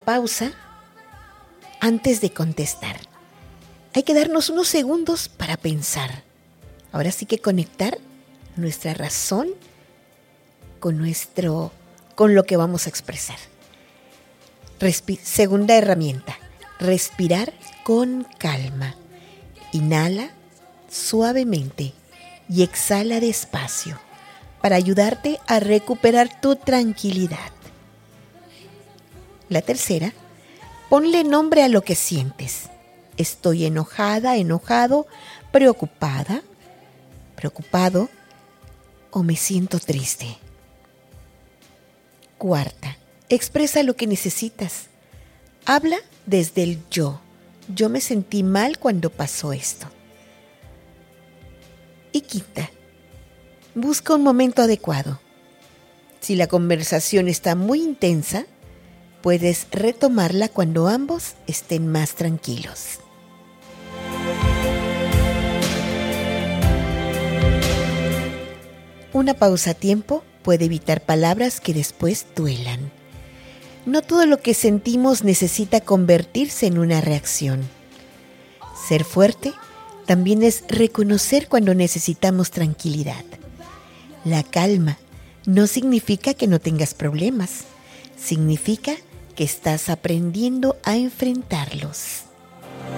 pausa antes de contestar. Hay que darnos unos segundos para pensar. Ahora sí que conectar nuestra razón con lo que vamos a expresar. Segunda herramienta, respirar con calma. Inhala suavemente y exhala despacio para ayudarte a recuperar tu tranquilidad. La tercera, ponle nombre a lo que sientes. Estoy enojada, enojado, preocupada, preocupado o me siento triste. Cuarta, expresa lo que necesitas. Habla desde el yo. Yo me sentí mal cuando pasó esto. Y quinta, busca un momento adecuado. Si la conversación está muy intensa, puedes retomarla cuando ambos estén más tranquilos. Una pausa a tiempo puede evitar palabras que después duelan. No todo lo que sentimos necesita convertirse en una reacción. Ser fuerte también es reconocer cuando necesitamos tranquilidad. La calma no significa que no tengas problemas, significa que estás aprendiendo a enfrentarlos.